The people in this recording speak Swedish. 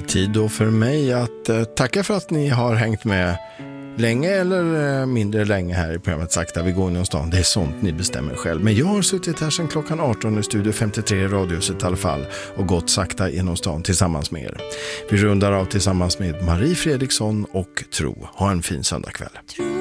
tid då för mig att tacka för att ni har hängt med länge eller mindre länge här i programmet Sakta vi går inom stan. Det är sånt ni bestämmer själv. Men jag har suttit här sedan klockan 18 i Studio 53 i Radiohuset i alla fall och gått sakta inom stan tillsammans med er. Vi rundar av tillsammans med Marie Fredriksson och Tro. Ha en fin söndagkväll.